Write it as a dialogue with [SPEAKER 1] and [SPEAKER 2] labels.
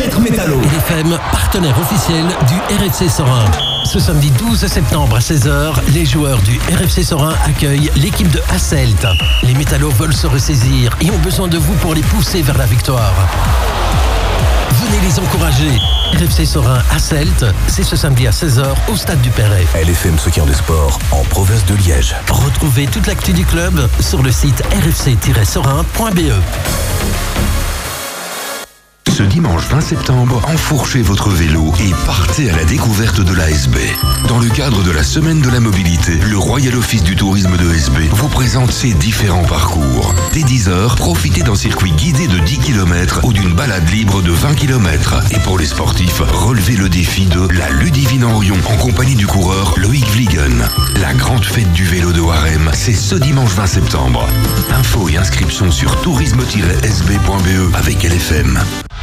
[SPEAKER 1] Maître Métallo.
[SPEAKER 2] LFM, partenaire officiel du RFC Sorin. Ce samedi 12 septembre à 16h, les joueurs du RFC Sorin accueillent l'équipe de Hasselt. Les métallos veulent se ressaisir et ont besoin de vous pour les pousser vers la victoire. Venez les encourager. RFC Sorin Hasselt, c'est ce samedi à 16h au stade du Perret.
[SPEAKER 3] LFM soutient le sport en province de Liège.
[SPEAKER 2] Retrouvez toute l'actu du club sur le site rfc-sorin.be.
[SPEAKER 4] Ce dimanche 20 septembre, enfourchez votre vélo et partez à la découverte de l'ASB. Dans le cadre de la Semaine de la Mobilité, le Royal Office du Tourisme de SB vous présente ses différents parcours. Dès 10h, profitez d'un circuit guidé de 10 km ou d'une balade libre de 20 km. Et pour les sportifs, relevez le défi de la Ludivine en Rion en compagnie du coureur Loïc Vliegen. La grande fête du vélo de Warem, c'est ce dimanche 20 septembre. Infos et inscriptions sur tourisme-sb.be avec LFM.